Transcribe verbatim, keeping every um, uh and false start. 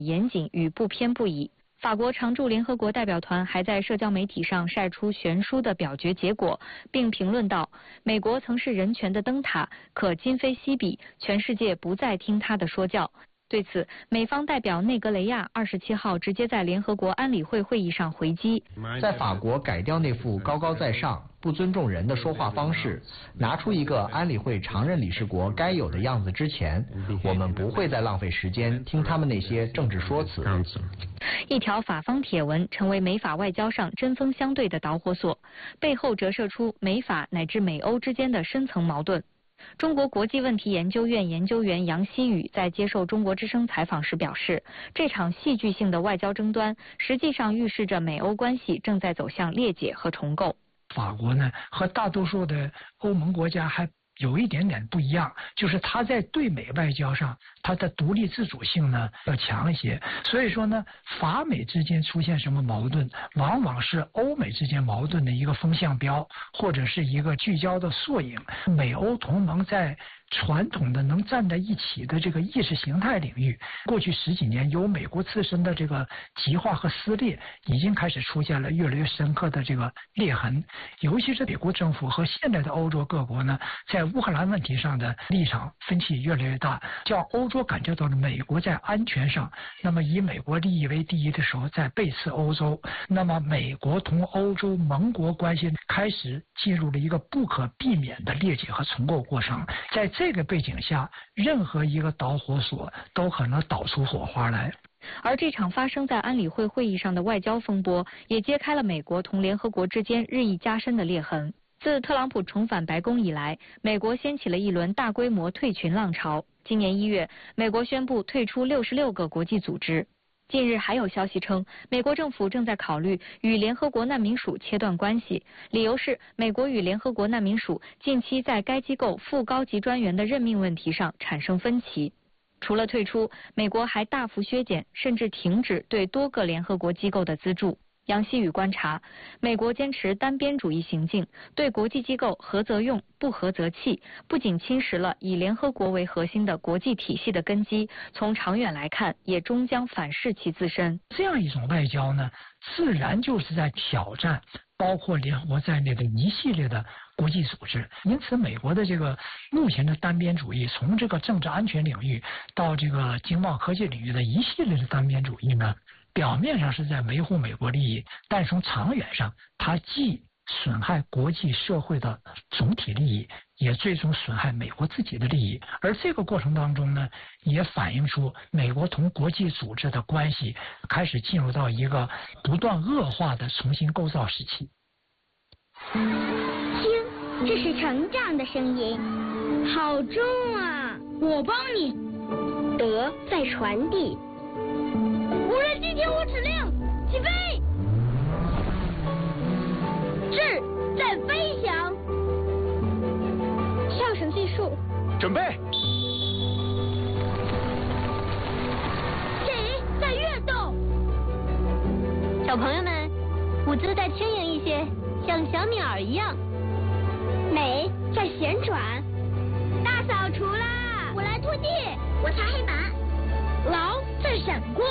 严谨与不偏不倚。法国常驻联合国代表团还在社交媒体上晒出悬殊的表决结果，并评论道：“美国曾是人权的灯塔，可今非昔比，全世界不再听他的说教。”对此，美方代表内格雷亚二十七号直接在联合国安理会会议上回击， 在法国改掉那副高高在上、不尊重人的说话方式，拿出一个安理会常任理事国该有的样子之前，我们不会再浪费时间听他们那些政治说辞。 一条法方帖文成为美法外交上针锋相对的导火索，背后折射出美法乃至美欧之间的深层矛盾。中国国际问题研究院研究员杨希宇在接受中国之声采访时表示，这场戏剧性的外交争端实际上预示着美欧关系正在走向裂解和重构。 法国呢，和大多数的欧盟国家还有一点点不一样，就是它在对美外交上，它的独立自主性呢要强一些。所以说呢，法美之间出现什么矛盾，往往是欧美之间矛盾的一个风向标，或者是一个聚焦的缩影。美欧同盟在传统的能站在一起的这个意识形态领域，过去十几年由美国自身的这个极化和撕裂，已经开始出现了越来越深刻的这个裂痕。尤其是美国政府和现在的欧洲各国呢，在乌克兰问题上的立场分歧越来越大，叫欧洲感觉到了美国在安全上，那么以美国利益为第一的时候在背刺欧洲，那么美国同欧洲盟国关系开始进入了一个不可避免的裂解和重构过程。在这个背景下，任何一个导火索都可能导出火花来。 而这场发生在安理会会议上的外交风波，也揭开了美国同联合国之间日益加深的裂痕。自特朗普重返白宫以来，美国掀起了一轮大规模退群浪潮。今年一月，美国宣布退出六十六个国际组织。近日还有消息称，美国政府正在考虑与联合国难民署切断关系，理由是美国与联合国难民署近期在该机构副高级专员的任命问题上产生分歧。除了退出，美国还大幅削减甚至停止对多个联合国机构的资助。杨希宇观察，美国坚持单边主义行径，对国际机构合则用，不合则弃，不仅侵蚀了以联合国为核心的国际体系的根基，从长远来看，也终将反噬其自身。 这样一种外交呢，自然就是在挑战包括联合国在内的一系列的国际组织。因此，美国的这个目前的单边主义，从这个政治安全领域到这个经贸科技领域的一系列的单边主义呢，表面上是在维护美国利益，但从长远上，它既损害国际社会的总体利益，也最终损害美国自己的利益。而这个过程当中呢，也反映出美国同国际组织的关系开始进入到一个不断恶化的重新构造时期。 听，这是成长的声音，好重啊！我帮你。德在传递。无人机听我指令，起飞！智在飞翔。上升技术， 准备。 水在跃动。小朋友们，舞姿再轻盈一些，像小鸟一样。美在旋转。大扫除啦！我来拖地，我擦黑板。牢在闪光。